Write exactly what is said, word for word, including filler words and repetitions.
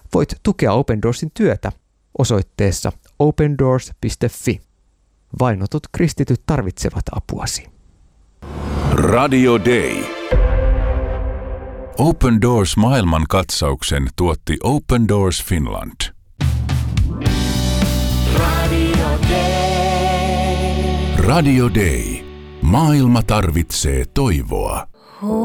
Voit tukea Open Doorsin työtä osoitteessa open doors piste fi. Vainotut kristityt tarvitsevat apuasi. Radio Day. Open Doors maailmankatsauksen tuotti Open Doors Finland. Radio Day. Radio Day. Maailma tarvitsee toivoa.